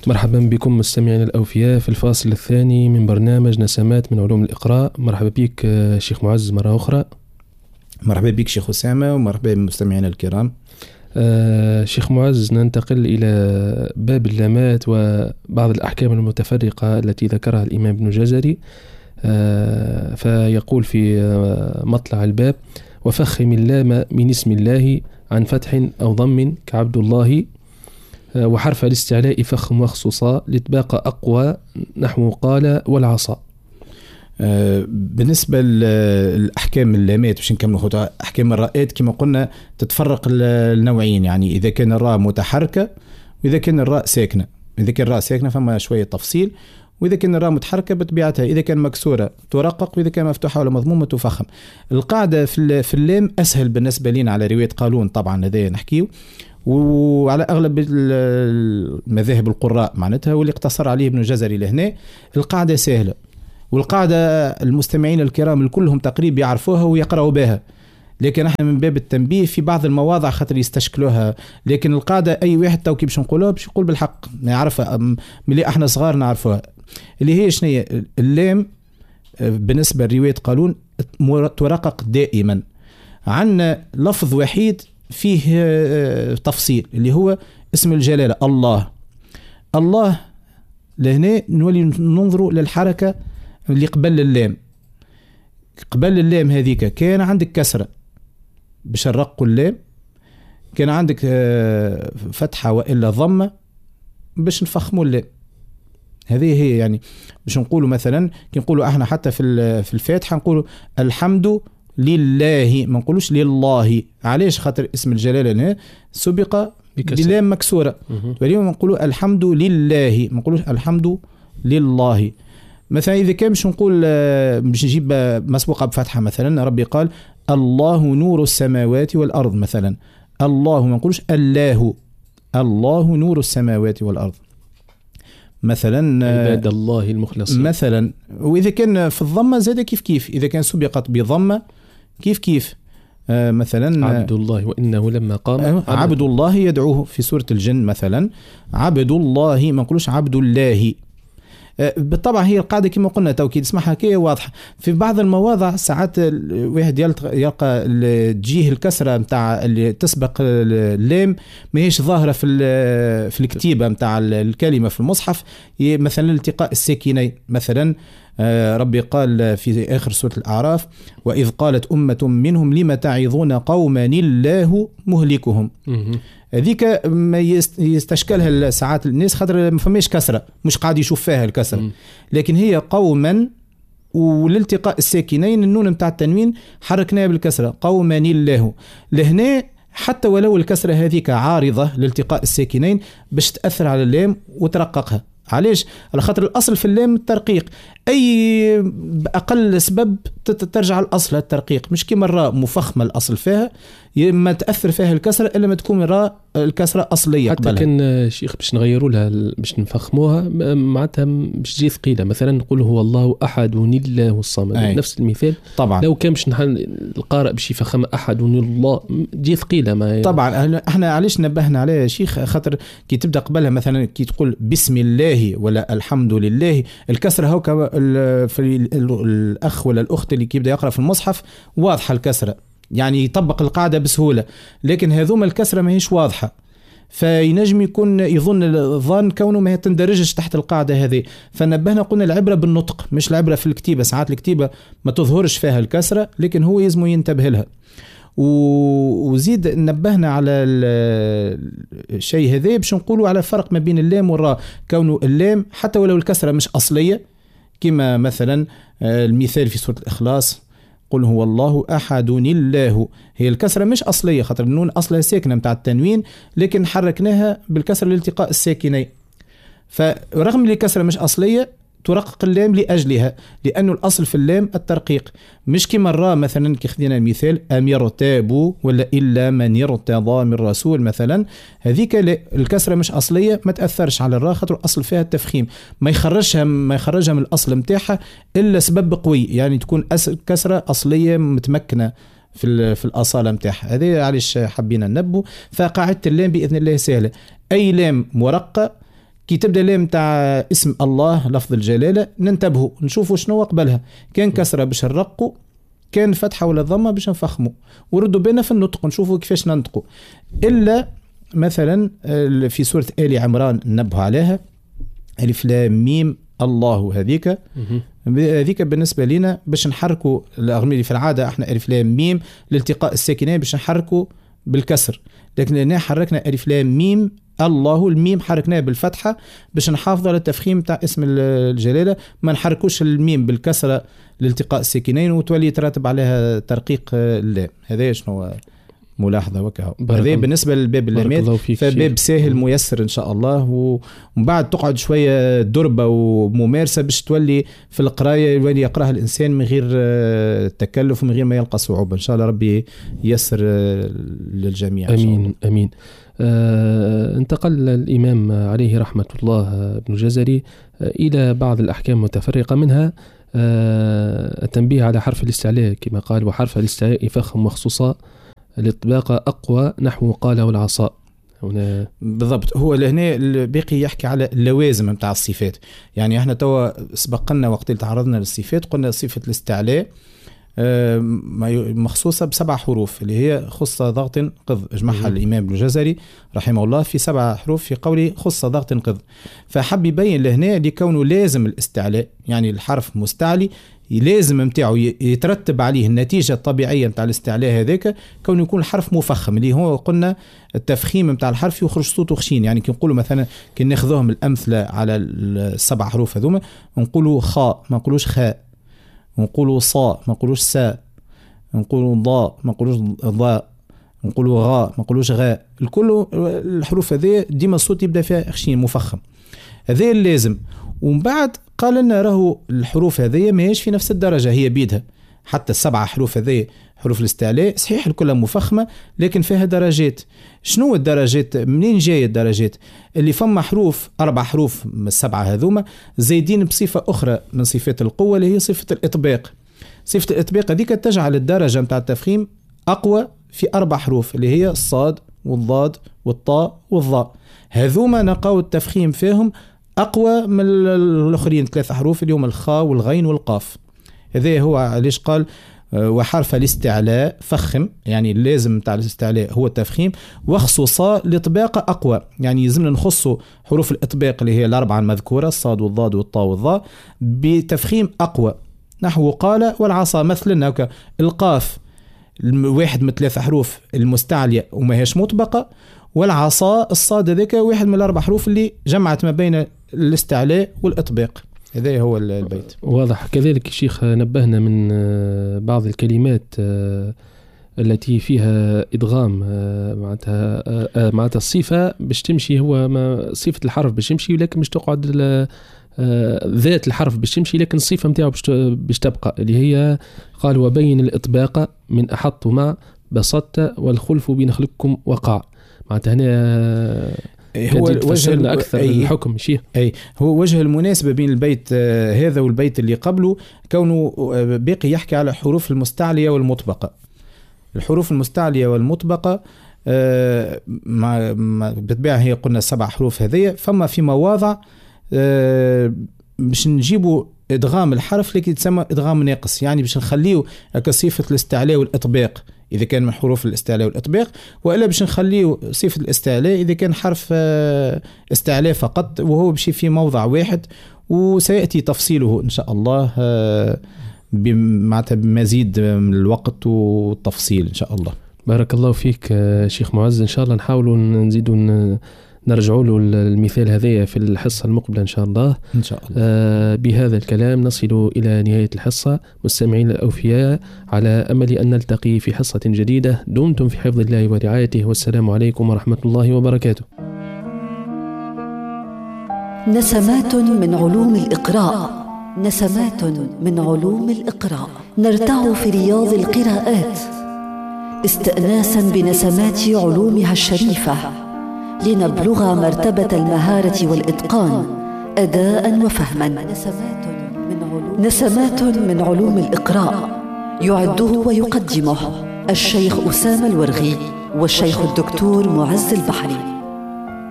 مرحبا بكم مستمعينا الأوفياء في الفاصل الثاني من برنامج نسمات من علوم الإقراء. مرحبا بك شيخ معز مرة أخرى. مرحبا بك شيخ أسامة ومرحبا بمستمعينا الكرام. شيخ معز، ننتقل إلى باب اللامات وبعض الأحكام المتفرقة التي ذكرها الإمام ابن جزري. فيقول في مطلع الباب: وفخم اللام من اسم الله عن فتح أو ضم كعبد الله، وحرف الاستعلاء فخم واخصصا لتباق أقوى نحو قال والعصا. بالنسبة للأحكام اللامات باش نكمل خطوة أحكام الراءات كما قلنا تتفرق النوعين، يعني إذا كان الراء متحركة وإذا كان الراء ساكنة. إذا كان الراء ساكنة فما شوية تفصيل، وإذا كان الراء متحركة بطبيعتها إذا كان مكسورة ترقق وإذا كان مفتوحة ولا مضمومة تفخم. القاعدة في اللام أسهل بالنسبة لنا على رواية قالون، طبعا هذا نحكيه وعلى أغلب المذاهب القراء معناتها، واللي اقتصر عليه ابن جزري لهنا. القاعدة سهلة، والقاعدة المستمعين الكرام الكلهم تقريبا يعرفوها ويقرأوا بها، لكن احنا من باب التنبيه في بعض المواضع خاطر يستشكلوها. لكن القاعدة أي واحد توكي باش نقولها باش يقول بالحق نعرفها، ملي احنا صغار نعرفوها، اللي هي شنية اللام بالنسبة لرواية قالون ترقق دائما. عندنا لفظ وحيد فيه تفصيل اللي هو اسم الجلالة الله. الله لهنا نولي ننظروا للحركة اللي قبل اللام. قبل اللام هذيك كان عندك كسرة باش نرقوا اللام، كان عندك فتحة وإلا ضمة باش نفخموا اللام. هذه هي يعني باش نقولوا مثلا كي نقولوا احنا حتى في الفاتحة نقولوا الحمد لله، ما نقولوش لله. علاش؟ خاطر اسم الجلالة هنا سبق بلام مكسورة، واليوم نقولوا الحمد لله، ما نقولوش الحمد لله. مثلا إذا كان باش نقول باش نجيب مسبوقة بفتحة، مثلا ربي قال الله نور السماوات والأرض، مثلا الله ما نقولوش الله، الله نور السماوات والأرض مثلا، عباد الله المخلصين مثلا. وإذا كان في الضمة زاد كيف إذا كان سبقت بضمة كيف مثلا عبد الله وإنه لما قام عبد الله يدعوه في سورة الجن مثلا، عبد الله ما نقولوش عبد الله. بالطبع هي القاعدة كما قلنا توكيد اسمها كي واضحة. في بعض المواضع ساعات واحد يلقى تجيه الكسرة متاع اللي تسبق اللام ما هيش ظاهرة في الكتيبة متاع الكلمة في المصحف، مثلا التقاء الساكنين. مثلا ربي قال في آخر سورة الأعراف وإذ قالت أمة منهم لم تعظون قوما الله مهلكهم. هذيك ما يستشكلها ساعات الناس خاطر ما فماش كسرة، مش قاعد يشوف فيها الكسرة، لكن هي قوما والالتقاء الساكنين النون متاع التنوين حركناها بالكسرة قوما الله. لهنا حتى ولو الكسرة هذيك عارضة لالتقاء الساكنين باش تأثر على اللام وترققها. علاش؟ على خاطر الأصل في اللام الترقيق، أي بأقل سبب ترجع الأصل الترقيق، مش كما الراء مفخمة الأصل فيها ما تأثر فيها الكسرة إلا ما تكون الراء الكسرة أصلية حتى قبلها. كان شيخ باش نغيروا لها باش نفخموها معناتها باش تجي ثقيلة، مثلا نقول هو الله أحد الله الصمد، نفس المثال طبعا. لو كان باش القارئ باش يفخم أحد الله تجي ثقيلة ما طبعا. احنا علاش نبهنا عليها يا شيخ؟ خاطر كي تبدأ قبلها مثلا كي تقول بسم الله ولا الحمد لله، الكسرة هوكا في الأخ ولا الأخت اللي كيبدأ يقرأ في المصحف واضحة الكسرة، يعني يطبق القاعدة بسهولة، لكن هذوما الكسرة ما هيش واضحة، فينجم يكون يظن الظن كونه ما تندرجش تحت القاعدة هذه. فنبهنا قلنا العبرة بالنطق مش العبرة في الكتيبة. ساعات الكتيبة ما تظهرش فيها الكسرة لكن هو يزمو ينتبه لها. وزيد نبهنا على الشيء هذا باش نقولوا على فرق ما بين اللام والراء، كونه اللام حتى ولو الكسرة مش أصلية كما مثلا المثال في سورة الإخلاص قل هو الله أحد الله، هي الكسرة مش أصلية خاطر النون أصلها ساكنة متاع التنوين لكن حركناها بالكسرة لالتقاء الساكنين. فرغم اللي الكسرة مش أصلية ترقق اللام لأجلها، لأنه الأصل في اللام الترقيق، مش كما الراء مثلا كي خدينا المثال أم يرتابوا ولا إلا من يرتضى من رسول مثلا، هذيك الكسرة مش أصلية ما تأثرش على الراء خاطر الأصل فيها التفخيم، ما يخرجها من الأصل متاعها إلا سبب قوي، يعني تكون كسرة أصلية متمكنة في الأصالة متاعها. هذا علاش حبينا ننبه. فقاعدة اللام بإذن الله سهلة، أي لام مرقة كي تبدا لام تاع اسم الله لفظ الجلاله ننتبهوا نشوفوا شنو قبلها، كان كسره باش نرقوا، كان فتحه ولا ضمه باش نفخموا، وردوا بينا في النطق نشوفوا كيفاش ننطقوا. الا مثلا في سوره آل عمران ننبه عليها الف لام ميم الله، هذيك بالنسبه لنا باش نحركوا الأغمية في العاده احنا الف لام ميم لالتقاء الساكنين باش نحركوا بالكسر، لكن هنا حركنا الف لام ميم الله، الميم حركناه بالفتحه باش نحافظ على التفخيم تاع اسم الجلاله، ما نحركوش الميم بالكسره لالتقاء الساكنين وتولي يترتب عليها ترقيق اللام. هذا شنو ملاحظه وكهو. هذا بالنسبه للباب اللامات، فباب سهل ميسر ان شاء الله، ومن بعد تقعد شويه دربه وممارسه باش تولي في القرايه يولي يقراها الانسان من غير تكلف ومن غير ما يلقى صعوبه. ان شاء الله ربي ييسر للجميع. امين امين. انتقل الامام عليه رحمه الله ابن جزري الى بعض الاحكام المتفرقه، منها التنبيه على حرف الاستعلاء كما قال: وحرف الاستعلاء فخم وخصوصا الإطباق أقوى نحو قال والعصا. هنا بالضبط، هو لهنا الباقي يحكي على اللوازم متاع الصفات. يعني احنا توا سبقنا وقت اللي تعرضنا للصفات قلنا صفة الاستعلاء مخصوصة ب7 حروف اللي هي خص ضغط قذ، اجمعها الإمام ابن جزري رحمه الله في 7 حروف في قوله خص ضغط قذ. فحب يبين لهنا لكونه لازم الاستعلاء، يعني الحرف مستعلي لازم متاعه يترتب عليه النتيجة الطبيعية متاع الاستعلاء هذاك كونه يكون الحرف مفخم، اللي هو قلنا التفخيم متاع الحرف يخرج صوته خشين. يعني كي نقولوا مثلا كي ناخذوهم الأمثلة على ال7 حروف هذوما، نقولوا خاء ما نقولوش خاء، نقولوا صاء ما نقولوش ساء، نقولوا ضاء ما نقولوش ضاء، نقولوا غاء ما نقولوش غاء. الكل الحروف هذه ديما الصوت يبدا فيها خشين مفخم، هذا اللازم. ومن بعد قال لنا راهو الحروف هذه ماهيش في نفس الدرجة هي بيدها، حتى ال7 حروف هذه حروف الاستعلاء صحيح الكلها مفخمة لكن فيها درجات. شنو الدرجات؟ منين جاية الدرجات؟ اللي فما حروف 4 حروف من ال7 هذوما زايدين بصفة أخرى من صفات القوة اللي هي صفة الإطباق. صفة الإطباق هذيك تجعل الدرجة متاع التفخيم أقوى في 4 حروف اللي هي الصاد والضاد والطاء والظاء، هذوما نقاو التفخيم فيهم أقوى من الآخرين 3 حروف اللي هم الخاء والغين والقاف. هذا هو علاش قال وحرف الاستعلاء فخم، يعني اللازم تاع الاستعلاء هو التفخيم، وخصوصا الإطباق أقوى، يعني يلزمنا نخصوا حروف الإطباق اللي هي ال4 المذكورة الصاد والضاد والطاء والظاء بتفخيم أقوى نحو قال والعصا. مثلا القاف واحد من 3 حروف المستعلية وما هيش مطبقة، والعصا الصاد ذاك واحد من 4 حروف اللي جمعت ما بين الاستعلاء والإطباق. هذا هو البيت واضح. كذلك الشيخ نبهنا من بعض الكلمات التي فيها إدغام معناتها الصفة باش تمشي، هو ما صفة الحرف باش تمشي ولكن مش تقعد ذات الحرف باش تمشي، لكن الصفة متاعه باش تبقى، اللي هي قال وبين الإطباق من أحط مع بسطت والخلف بين خلقكم وقع. معناتها هنا هو وجه أكثر الحكم شيء. هو وجه المناسبة بين البيت هذا والبيت اللي قبله كونه باقي يحكي على حروف المستعلية والمطبقة. الحروف المستعلية والمطبقة بالطبيعة هي قلنا 7 حروف هذية، فما في مواضع باش نجيبوا إدغام الحرف لكي يتسمى إدغام ناقص، يعني باش نخليه كصفة الاستعلاء والإطباق إذا كان من حروف الاستعلاء والإطباق، وإلا باش نخليه صفة الاستعلاء إذا كان حرف استعلاء فقط وهو بشي في موضع واحد، وسيأتي تفصيله إن شاء الله بمزيد من الوقت والتفصيل إن شاء الله. بارك الله فيك شيخ معز. إن شاء الله نحاولوا نزيدوا نرجعوا له المثال هذا في الحصة المقبلة إن شاء الله. إن شاء الله. بهذا الكلام نصل إلى نهاية الحصة. مستمعين الأوفياء، على أمل أن نلتقي في حصة جديدة. دمتم في حفظ الله ورعايته، والسلام عليكم ورحمة الله وبركاته. نسمات من علوم الإقراء، نسمات من علوم الإقراء، نرتع في رياض القراءات استئناسا بنسمات علومها الشريفة لنبلغ مرتبة المهارة والإتقان أداء وفهما. نسمات من علوم الإقراء يعده ويقدمه الشيخ أسامة الورغي والشيخ الدكتور معز البحري.